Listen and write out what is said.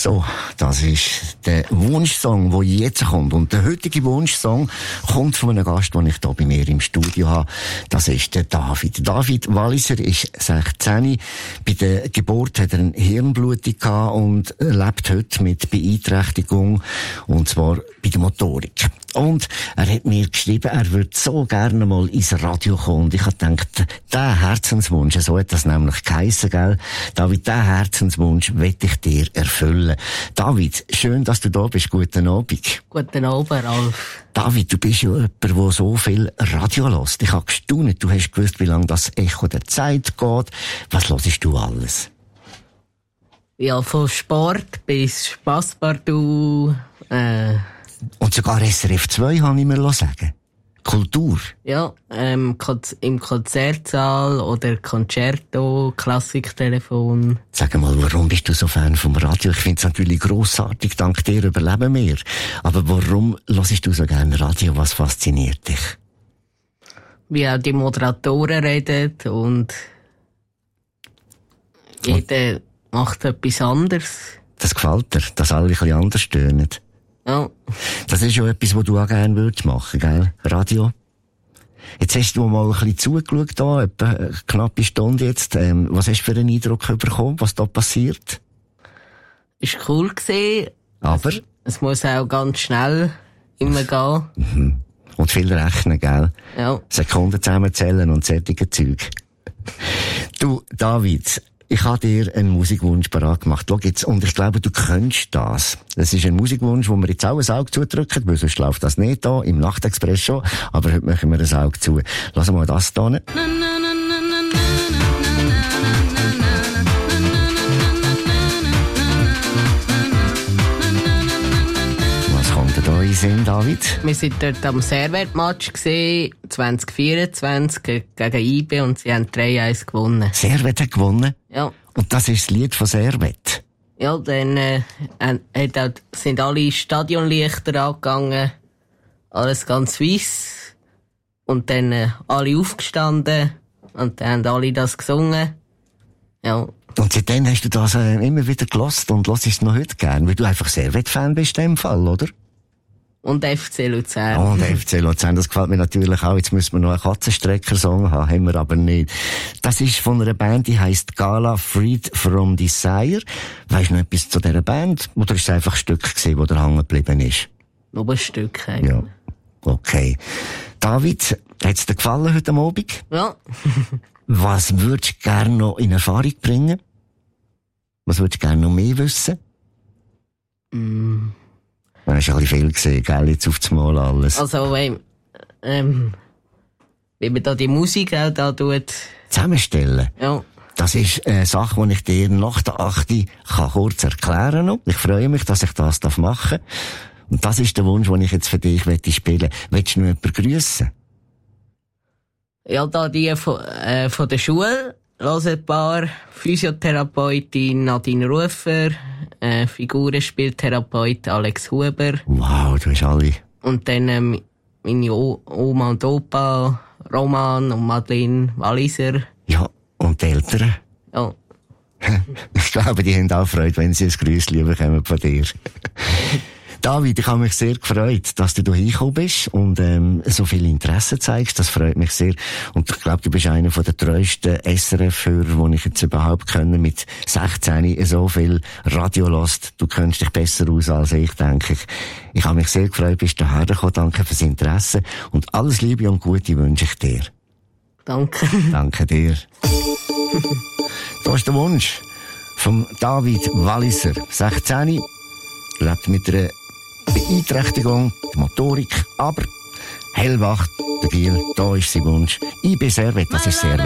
So, das ist der Wunschsong, der jetzt kommt. Und der heutige Wunschsong kommt von einem Gast, den ich hier bei mir im Studio habe. Das ist der David. David Walliser ist 16. Bei der Geburt hat er eine Hirnblutung gehabt und lebt heute mit Beeinträchtigung. Und zwar bei der Motorik. Und er hat mir geschrieben, er würde so gerne mal ins Radio kommen. Und ich habe gedacht, der Herzenswunsch, so hat das nämlich geheissen, gell? David, der Herzenswunsch will ich dir erfüllen. David, schön, dass du da bist. Guten Abend. Guten Abend, Ralf. David, du bist ja jemand, der so viel Radio hört. Ich habe gestaunt, du hast gewusst, wie lange das Echo der Zeit geht. Was hörst du alles? Ja, von Sport bis Spasspartout, Und sogar SRF 2, habe ich mir sagen. Kultur. Ja, im Konzertsaal oder Concerto, Klassiktelefon. Sag mal, warum bist du so Fan vom Radio? Ich finde es natürlich grossartig, dank dir überleben wir. Aber warum hörst du so gerne Radio? Was fasziniert dich? Wie auch die Moderatoren reden und jeder macht etwas anderes. Das gefällt dir, dass alle ein bisschen anders tönen. Ja. Das ist ja etwas, was du auch gerne würdest machen, gell? Radio. Jetzt hast du mal ein bisschen zugeschaut da, etwa eine knappe Stunde jetzt. Was hast du für einen Eindruck bekommen, was da passiert? Ist cool gewesen. Aber? Es muss auch ganz schnell immer gehen. Mhm. Und viel rechnen, gell? Ja. Sekunden zusammenzählen und solche Zeug. Du, David, ich habe dir einen Musikwunsch parat gemacht. Schau jetzt, und ich glaube, du könntest das. Das ist ein Musikwunsch, wo wir jetzt auch ein Auge zudrücken, weil sonst läuft das nicht da, im Nachtexpress schon. Aber heute machen wir ein Auge zu. Lass mal das da. Was kommt denn da in Sinn, David? Wir sind dort am Servet-Match gesehen, 2024 gegen IB, und sie haben 3-1 gewonnen. Servet hat gewonnen? Ja. Und das ist das Lied von Servet? Ja, dann sind alle Stadionlichter angegangen, alles ganz weiss. Und dann alle aufgestanden und dann haben alle das gesungen. Ja. Und seitdem hast du das immer wieder gehört und hörst es noch heute gern, weil du einfach Servet-Fan bist in dem Fall, oder? Und FC Luzern. Und FC Luzern, das gefällt mir natürlich auch. Jetzt müssen wir noch einen Katzenstrecker-Song haben wir aber nicht. Das ist von einer Band, die heisst Gala Freed from Desire. Weisst du noch etwas zu dieser Band? Oder ist es einfach ein Stück gewesen, das da hängen geblieben ist? Nur ein Stück eigentlich. Ja. Okay. David, hat's dir gefallen heute Abend? Ja. Was würdest du gerne noch in Erfahrung bringen? Was würdest du gerne noch mehr wissen? Du hast ein bisschen viel gesehen, gell? Jetzt auf das Mal alles. Also, wie man da die Musik auch da tut. Zusammenstellen? Ja. Das ist eine Sache, die ich dir nach der 8. kurz erklären kann. Ich freue mich, dass ich das machen darf. Und das ist der Wunsch, den ich jetzt für dich spielen möchte. Willst du noch jemanden grüssen? Ja, da die von der Schule. Hören ein paar Physiotherapeutin Nadine Rufer, Figurenspieltherapeut Alex Huber. Wow, du hast alle. Und dann meine Oma und Opa, Roman und Madeleine Walliser. Ja, und die Eltern? Ja. Ich glaube, die haben auch Freude, wenn sie ein Grüßchen bekommen von dir. David, ich habe mich sehr gefreut, dass du hier hingekommen bist und so viel Interesse zeigst. Das freut mich sehr. Und ich glaube, du bist einer der treuesten SRF-Hörer, die ich jetzt überhaupt kenne. Mit 16 so viel Radio hörst. Du kennst dich besser aus als ich, denke ich. Ich habe mich sehr gefreut, bist du hierher gekommen. Danke fürs Interesse. Und alles Liebe und Gute wünsche ich dir. Danke. Danke dir. Das ist der Wunsch von David Walliser. 16, lebt mit einer Beeinträchtigung, die Motorik, aber hellwach, der Giel, da ist sein Wunsch. IB Servet, das ist Servet.